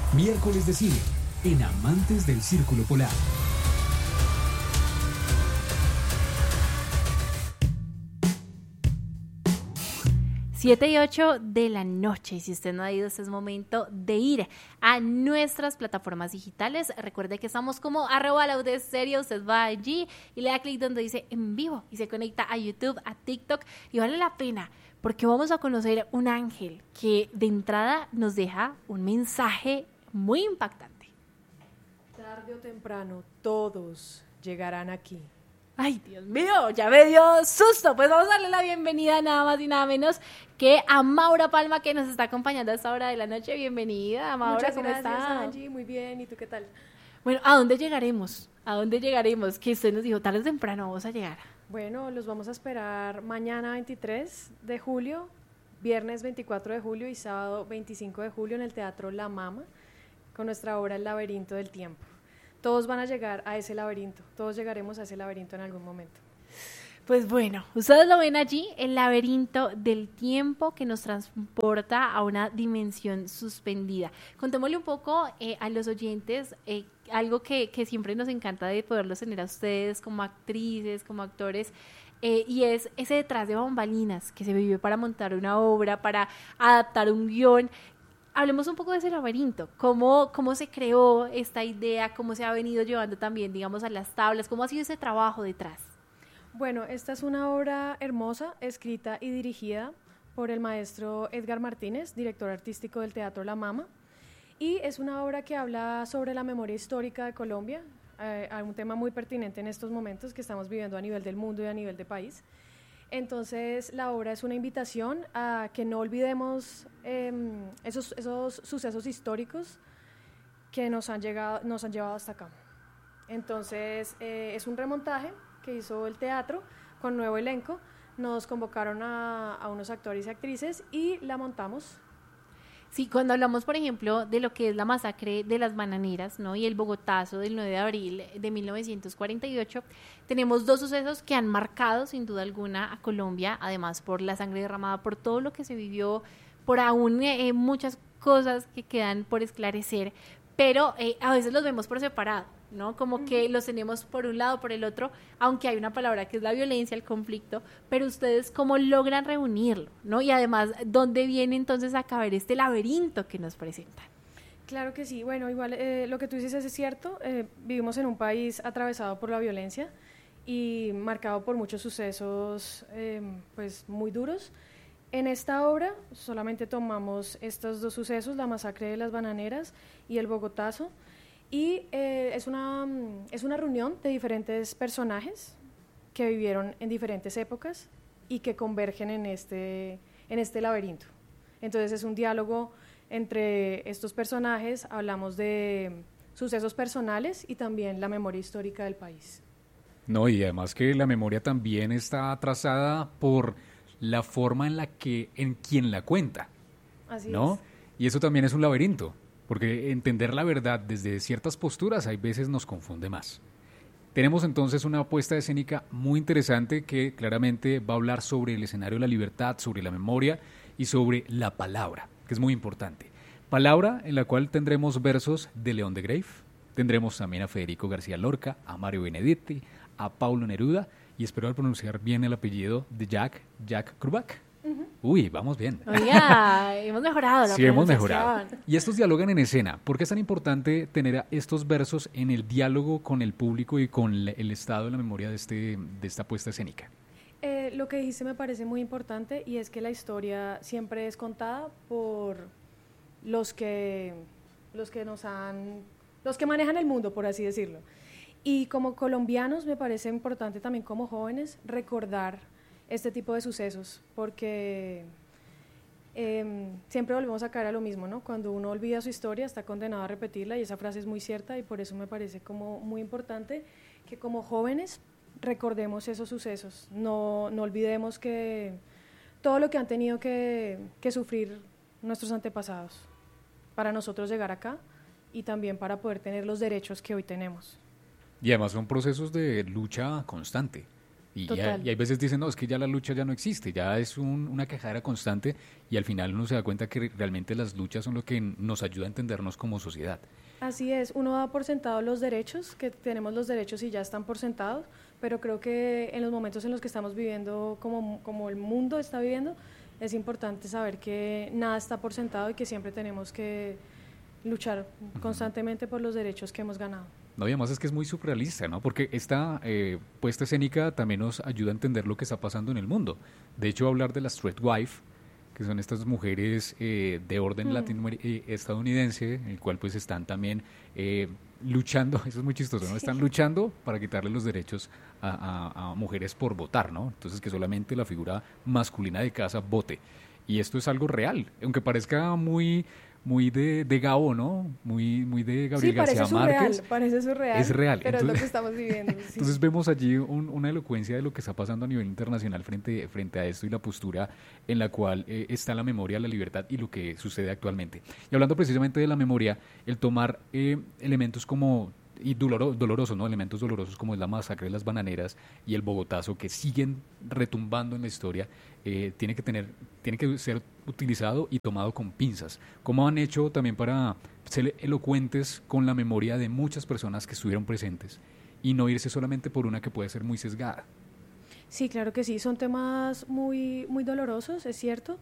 Miércoles de cine en Amantes del Círculo Polar. Siete y 8 de la noche, y si usted no ha ido, este es momento de ir a nuestras plataformas digitales. Recuerde que estamos como @laudeserie. Usted va allí y le da clic donde dice en vivo y se conecta a YouTube, a TikTok, y vale la pena porque vamos a conocer un ángel que de entrada nos deja un mensaje muy impactante. Tarde o temprano todos llegarán aquí. Ay, Dios mío, ya me dio susto. Pues vamos a darle la bienvenida nada más y nada menos que a Maura Palma, que nos está acompañando a esta hora de la noche. Bienvenida, Maura. Muchas ¿Cómo gracias, está? Angie, muy bien. ¿Y tú qué tal? Bueno, ¿a dónde llegaremos? ¿A dónde llegaremos? Que usted nos dijo, tarde o temprano vamos a llegar. Bueno, los vamos a esperar mañana 23 de julio, viernes 24 de julio y sábado 25 de julio en el Teatro La Mama con nuestra obra El Laberinto del Tiempo. Todos van a llegar a ese laberinto, todos llegaremos a ese laberinto en algún momento. Pues bueno, ustedes lo ven allí, el laberinto del tiempo que nos transporta a una dimensión suspendida. Contémosle un poco a los oyentes algo que siempre nos encanta de poderlos tener a ustedes como actrices, como actores, y es ese detrás de bambalinas que se vivió para montar una obra, para adaptar un guión. Hablemos un poco de ese laberinto, cómo se creó esta idea, cómo se ha venido llevando también, digamos, a las tablas, cómo ha sido ese trabajo detrás. Bueno, esta es una obra hermosa, escrita y dirigida por el maestro Edgar Martínez, director artístico del Teatro La Mama, y es una obra que habla sobre la memoria histórica de Colombia, un tema muy pertinente en estos momentos que estamos viviendo a nivel del mundo y a nivel de país. Entonces, la obra es una invitación a que no olvidemos esos sucesos históricos que nos han llevado hasta acá. Entonces, es un remontaje que hizo el teatro con nuevo elenco. Nos convocaron a unos actores y actrices y la montamos. Sí, cuando hablamos, por ejemplo, de lo que es la masacre de las bananeras, ¿no? Y el Bogotazo del 9 de abril de 1948, tenemos dos sucesos que han marcado sin duda alguna a Colombia, además por la sangre derramada, por todo lo que se vivió, por aún muchas cosas que quedan por esclarecer, pero a veces los vemos por separado, ¿no? Como que los tenemos por un lado, por el otro, aunque hay una palabra que es la violencia, el conflicto, pero ustedes cómo logran reunirlo, ¿no? Y además, ¿dónde viene entonces a caber este laberinto que nos presentan? Claro que sí, bueno, igual lo que tú dices es cierto, vivimos en un país atravesado por la violencia y marcado por muchos sucesos pues muy duros. En esta obra solamente tomamos estos dos sucesos, la masacre de las bananeras y el Bogotazo, y es una reunión de diferentes personajes que vivieron en diferentes épocas y que convergen en este laberinto. Entonces es un diálogo entre estos personajes, hablamos de sucesos personales y también la memoria histórica del país. No, y además que la memoria también está trazada por la forma en quien la cuenta, Así ¿no? es. Y eso también es un laberinto, porque entender la verdad desde ciertas posturas hay veces nos confunde más. Tenemos entonces una puesta escénica muy interesante que claramente va a hablar sobre el escenario de la libertad, sobre la memoria y sobre la palabra, que es muy importante. Palabra en la cual tendremos versos de León de Greiff, tendremos también a Federico García Lorca, a Mario Benedetti, a Paulo Neruda, y espero pronunciar bien el apellido de Jack Kerouac. Uy, vamos bien. Oiga, hemos mejorado la Sí, hemos pronunciación. mejorado. Y estos dialogan en escena. ¿Por qué es tan importante tener estos versos en el diálogo con el público y con el estado de la memoria de esta puesta escénica? Lo que dijiste me parece muy importante y es que la historia siempre es contada por los que manejan el mundo, por así decirlo. Y como colombianos me parece importante también como jóvenes recordar este tipo de sucesos, porque siempre volvemos a caer a lo mismo, ¿no? Cuando uno olvida su historia está condenado a repetirla, y esa frase es muy cierta, y por eso me parece como muy importante que como jóvenes recordemos esos sucesos, no olvidemos que todo lo que han tenido que sufrir nuestros antepasados para nosotros llegar acá y también para poder tener los derechos que hoy tenemos. Y además son procesos de lucha constante, Total. Y hay veces dicen, no, es que ya la lucha ya no existe, ya es una quejadera constante y al final uno se da cuenta que realmente las luchas son lo que nos ayuda a entendernos como sociedad. Así es, uno da por sentado los derechos, que tenemos los derechos y ya están por sentados, pero creo que en los momentos en los que estamos viviendo, como el mundo está viviendo, es importante saber que nada está por sentado y que siempre tenemos que luchar constantemente por los derechos que hemos ganado. No, y además es que es muy surrealista, ¿no? Porque esta puesta escénica también nos ayuda a entender lo que está pasando en el mundo. De hecho, hablar de las Streetwife, que son estas mujeres de orden estadounidense, en el cual pues están también luchando, eso es muy chistoso, ¿no? Están luchando para quitarle los derechos a mujeres por votar, ¿no? Entonces que solamente la figura masculina de casa vote. Y esto es algo real, aunque parezca muy de Gabo, ¿no? Muy de Gabriel García Márquez. Parece surreal. Es real. Pero Entonces, es lo que estamos viviendo. Sí. Entonces vemos allí una elocuencia de lo que está pasando a nivel internacional frente a esto y la postura en la cual está la memoria, la libertad y lo que sucede actualmente. Y hablando precisamente de la memoria, el tomar elementos como y dolorosos, ¿no? Elementos dolorosos como es la masacre de las bananeras y el Bogotazo que siguen retumbando en la historia, tiene que ser utilizado y tomado con pinzas. ¿Cómo han hecho también para ser elocuentes con la memoria de muchas personas que estuvieron presentes y no irse solamente por una que puede ser muy sesgada? Sí, claro que sí, son temas muy, muy dolorosos, es cierto.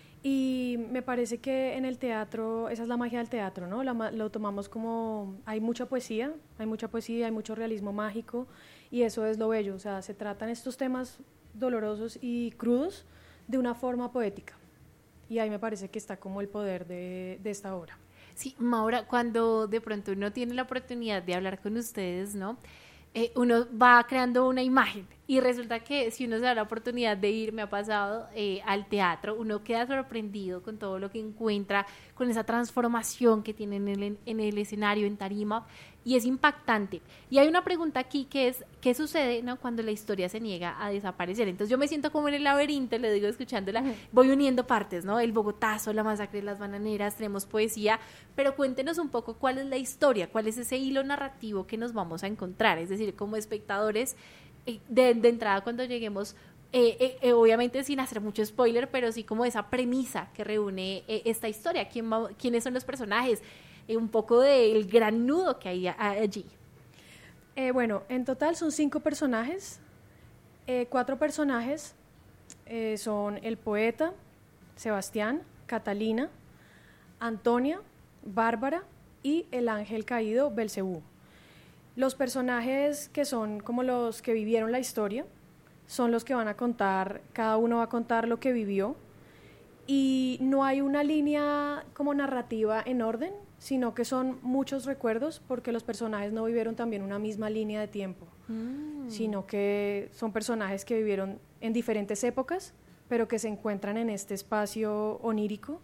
Y me parece que en el teatro, esa es la magia del teatro, ¿no? Lo tomamos como, hay mucha poesía, hay mucho realismo mágico y eso es lo bello, o sea, se tratan estos temas dolorosos y crudos de una forma poética. Y ahí me parece que está como el poder de esta obra. Sí, Maura, cuando de pronto uno tiene la oportunidad de hablar con ustedes, ¿no? Uno va creando una imagen y resulta que si uno se da la oportunidad de ir, me ha pasado al teatro, uno queda sorprendido con todo lo que encuentra, con esa transformación que tiene en el escenario, en tarima, y es impactante. Y hay una pregunta aquí que es, ¿qué sucede, no, cuando la historia se niega a desaparecer? Entonces yo me siento como en el laberinto, le digo, escuchándola, voy uniendo partes, ¿no? El Bogotazo, la masacre de las bananeras, tenemos poesía, pero cuéntenos un poco cuál es la historia, cuál es ese hilo narrativo que nos vamos a encontrar, es decir, como espectadores, de entrada cuando lleguemos, obviamente sin hacer mucho spoiler, pero sí como esa premisa que reúne esta historia, quiénes son los personajes, un poco del gran nudo que hay allí. Bueno, en total son 5 personajes, 4 personajes son el poeta, Sebastián, Catalina, Antonia, Bárbara y el ángel caído, Belcebú. Los personajes que son como los que vivieron la historia son los que van a contar, cada uno va a contar lo que vivió y no hay una línea como narrativa en orden, sino que son muchos recuerdos porque los personajes no vivieron también una misma línea de tiempo, sino que son personajes que vivieron en diferentes épocas, pero que se encuentran en este espacio onírico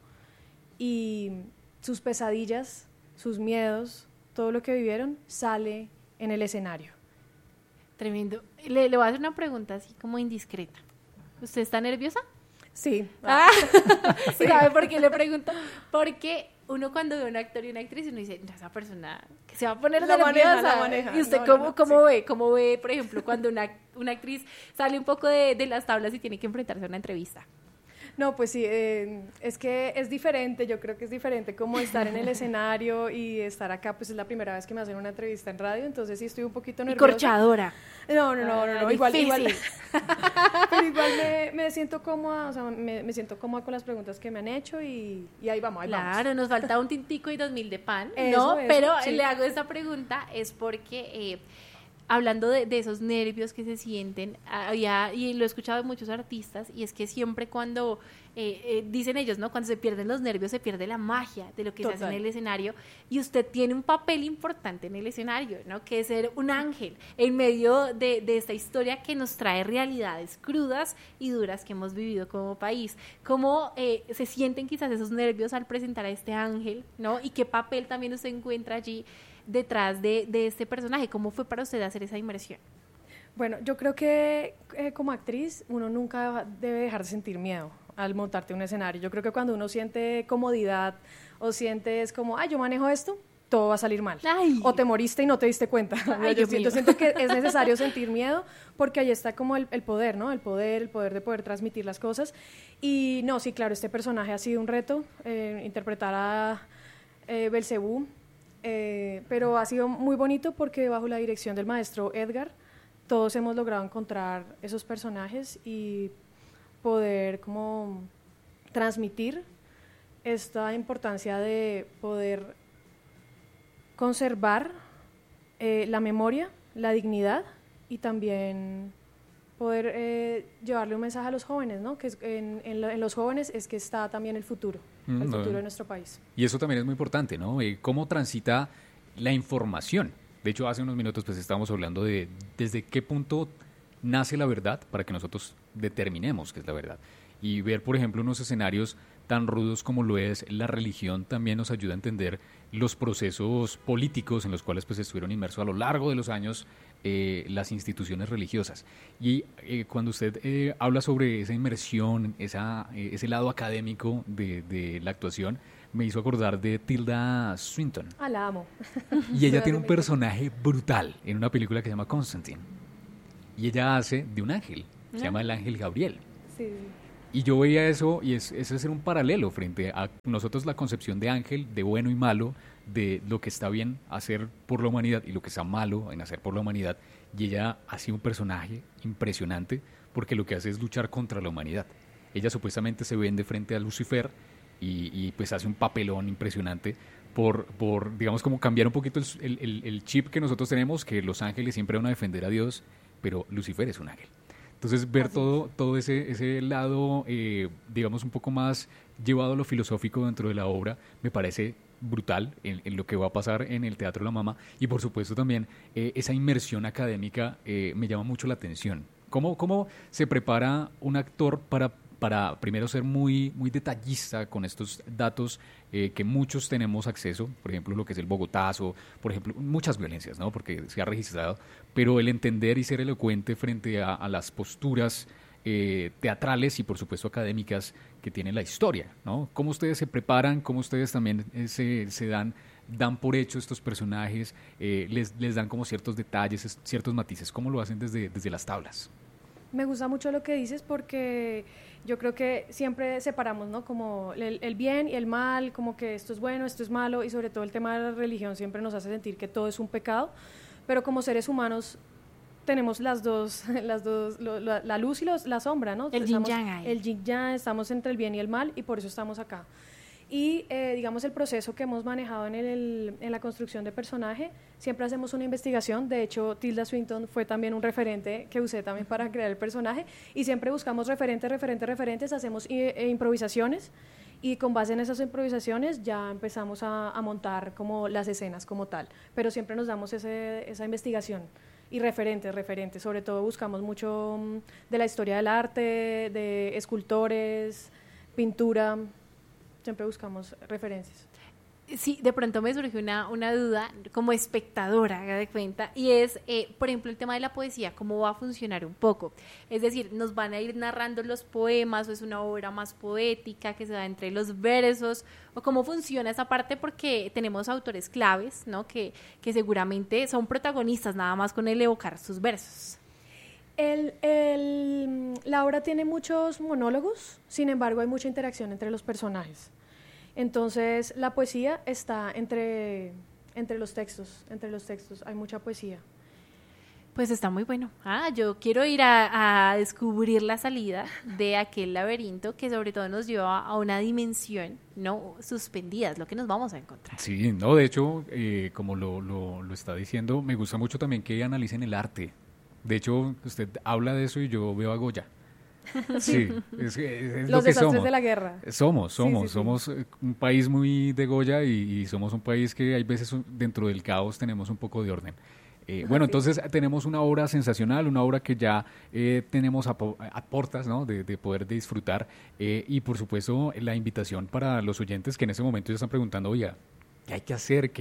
y sus pesadillas, sus miedos, todo lo que vivieron sale en el escenario. Tremendo. Le voy a hacer una pregunta así como indiscreta. ¿Usted está nerviosa? Sí. Sí. ¿Sabe por qué le pregunto? Porque uno cuando ve a un actor y una actriz, uno dice, no, esa persona que se va a poner nerviosa. La maneja. ¿Y usted cómo ve, por ejemplo, cuando una actriz sale un poco de las tablas y tiene que enfrentarse a una entrevista? No, pues sí, es que es diferente, yo creo que es diferente como estar en el escenario y estar acá, pues es la primera vez que me hacen una entrevista en radio, entonces sí estoy un poquito nerviosa. Y corchadora. No, igual, pero igual me siento cómoda, o sea, me siento cómoda con las preguntas que me han hecho y ahí vamos, Claro, nos falta un tintico y 2000 de pan, eso, ¿no? Pero sí. le hago esta pregunta es porque... hablando de esos nervios que se sienten, y lo he escuchado de muchos artistas, y es que siempre cuando, dicen ellos, ¿no? Cuando se pierden los nervios, se pierde la magia de lo que se hace en el escenario, y usted tiene un papel importante en el escenario, ¿no? Que es ser un ángel en medio de esta historia que nos trae realidades crudas y duras que hemos vivido como país. ¿Cómo se sienten quizás esos nervios al presentar a este ángel, ¿no? Y qué papel también usted encuentra allí detrás de este personaje? ¿Cómo fue para usted hacer esa inmersión? Bueno, yo creo que como actriz uno nunca debe dejar de sentir miedo al montarte un escenario. Yo creo que cuando uno siente comodidad o siente es como, yo manejo esto, todo va a salir mal. Ay. O te moriste y no te diste cuenta. Ay, Dios mío. Siento que es necesario sentir miedo porque ahí está como el poder, ¿no? El poder de poder transmitir las cosas. Y no, sí, claro, este personaje ha sido un reto, interpretar a Belcebú, pero ha sido muy bonito porque bajo la dirección del maestro Edgar, todos hemos logrado encontrar esos personajes y poder como transmitir esta importancia de poder conservar la memoria, la dignidad y también poder llevarle un mensaje a los jóvenes, ¿no? Que en los jóvenes es que está también el futuro de nuestro país. Y eso también es muy importante, ¿no? Cómo transita la información. De hecho, hace unos minutos pues estábamos hablando de desde qué punto nace la verdad para que nosotros determinemos qué es la verdad. Y ver, por ejemplo, unos escenarios tan rudos como lo es la religión también nos ayuda a entender los procesos políticos en los cuales pues estuvieron inmersos a lo largo de los años las instituciones religiosas. Y cuando usted habla sobre esa inmersión, ese lado académico de la actuación, me hizo acordar de Tilda Swinton. Ah, la amo. Y ella tiene un personaje brutal en una película que se llama Constantine. Y ella hace de un ángel, se llama el ángel Gabriel. Sí. Y yo veía eso, y ese es un paralelo frente a nosotros, la concepción de ángel, de bueno y malo, de lo que está bien hacer por la humanidad y lo que está malo en hacer por la humanidad. Y ella hace un personaje impresionante porque lo que hace es luchar contra la humanidad. Ella supuestamente se vende frente a Lucifer y pues hace un papelón impresionante por digamos, como cambiar un poquito el chip que nosotros tenemos, que los ángeles siempre van a defender a Dios, pero Lucifer es un ángel. Entonces, ver todo ese lado, digamos, un poco más llevado a lo filosófico dentro de la obra, me parece brutal en lo que va a pasar en el Teatro La Mama. Y, por supuesto, también esa inmersión académica me llama mucho la atención. ¿Cómo se prepara un actor para primero ser muy, muy detallista con estos datos que muchos tenemos acceso, por ejemplo, lo que es el bogotazo, por ejemplo, muchas violencias, ¿no? Porque se ha registrado, pero el entender y ser elocuente frente a las posturas teatrales y, por supuesto, académicas que tiene la historia, ¿no? ¿Cómo ustedes se preparan? ¿Cómo ustedes también se dan por hecho estos personajes? Les dan como ciertos detalles, ciertos matices. ¿Cómo lo hacen desde las tablas? Me gusta mucho lo que dices porque yo creo que siempre separamos, ¿no? Como el bien y el mal, como que esto es bueno, esto es malo, y sobre todo el tema de la religión siempre nos hace sentir que todo es un pecado, pero como seres humanos tenemos las dos, la luz y la sombra, ¿no? El yin-yang ahí. El yin-yang, estamos entre el bien y el mal y por eso estamos acá. Y digamos el proceso que hemos manejado en la construcción de personaje, siempre hacemos una investigación. De hecho, Tilda Swinton fue también un referente que usé también para crear el personaje, y siempre buscamos referentes, hacemos improvisaciones, y con base en esas improvisaciones ya empezamos a montar como las escenas como tal, pero siempre nos damos esa investigación. Y referentes, sobre todo buscamos mucho de la historia del arte, de escultores, pintura. Siempre buscamos referencias. Sí, de pronto me surgió una duda como espectadora, haga de cuenta, y es, por ejemplo, el tema de la poesía, ¿cómo va a funcionar un poco? Es decir, ¿nos van a ir narrando los poemas o es una obra más poética que se da entre los versos? ¿O cómo funciona esa parte? Porque tenemos autores claves, ¿no? Que seguramente son protagonistas nada más con el evocar sus versos. La obra tiene muchos monólogos, sin embargo hay mucha interacción entre los personajes. Entonces la poesía está entre los textos, hay mucha poesía. Pues está muy bueno. Yo quiero ir a descubrir la salida de aquel laberinto que sobre todo nos lleva a una dimensión no suspendida, es lo que nos vamos a encontrar. Sí, no, de hecho, como lo está diciendo, me gusta mucho también que analicen el arte. De hecho, usted habla de eso y yo veo a Goya. Sí, es los lo que desastres somos. De la guerra. Somos Sí. somos un país muy de Goya y somos un país que hay veces dentro del caos tenemos un poco de orden. Bueno, entonces tenemos una obra sensacional, una obra que ya tenemos a portas, ¿no? de poder disfrutar, y por supuesto la invitación para los oyentes que en ese momento ya están preguntando, oye, ¿qué hay que hacer? ¿Qué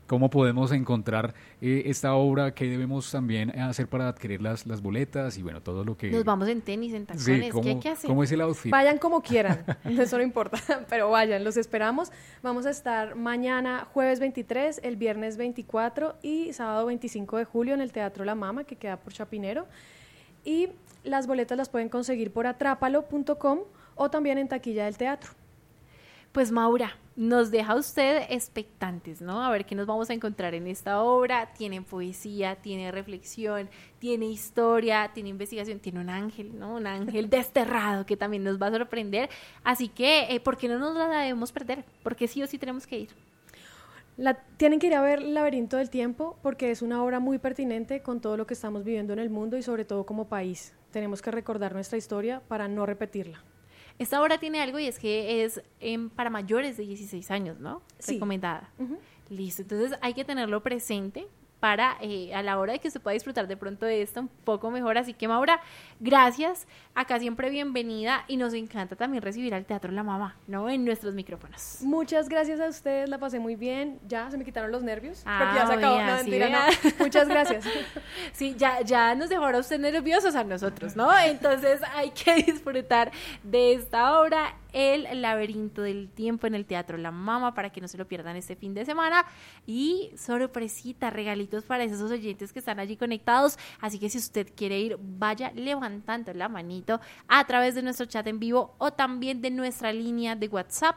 ¿Cómo podemos encontrar esta obra? ¿Qué debemos también hacer para adquirir las boletas? Y bueno, todo lo que... Nos vamos en tenis, en tacones, Sí, ¿qué hay que hacer? ¿cómo es el outfit? Vayan como quieran, eso no importa, pero vayan, los esperamos. Vamos a estar mañana, jueves 23, el viernes 24 y sábado 25 de julio en el Teatro La Mama, que queda por Chapinero. Y las boletas las pueden conseguir por atrápalo.com o también en taquilla del teatro. Pues Maura, nos deja usted expectantes, ¿no? A ver qué nos vamos a encontrar en esta obra. Tiene poesía, tiene reflexión, tiene historia, tiene investigación, tiene un ángel, ¿no? Un ángel desterrado que también nos va a sorprender. Así que, ¿por qué no nos la debemos perder? Porque sí o sí tenemos que ir. Tienen que ir a ver El laberinto del tiempo porque es una obra muy pertinente con todo lo que estamos viviendo en el mundo y sobre todo como país. Tenemos que recordar nuestra historia para no repetirla. Esta obra tiene algo y es que es para mayores de 16 años, ¿no? Sí. Recomendada. Uh-huh. Listo, entonces hay que tenerlo presente para a la hora de que se pueda disfrutar de pronto de esto un poco mejor. Así que Maura, gracias, acá siempre bienvenida y nos encanta también recibir al Teatro La Mama, ¿no? En nuestros micrófonos. Muchas gracias a ustedes, la pasé muy bien. Ya se me quitaron los nervios. Ah, porque ya se acabó. vea, No, sí, mentira, vea. no. Muchas gracias. Sí, ya nos dejó ahora usted nerviosos a nosotros, ¿no? Entonces hay que disfrutar de esta obra, El laberinto del tiempo, en el Teatro La Mama, para que no se lo pierdan este fin de semana. Y sorpresita, regalitos para esos oyentes que están allí conectados. Así que si usted quiere ir, vaya levantando la manito a través de nuestro chat en vivo o también de nuestra línea de WhatsApp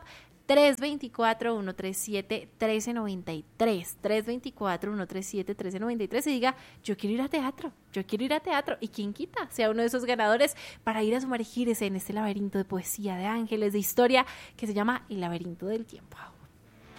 324-137-1393, 324-137-1393 y diga, yo quiero ir a teatro, y quién quita, sea uno de esos ganadores para ir a sumergirse en este laberinto de poesía, de ángeles, de historia que se llama El laberinto del tiempo.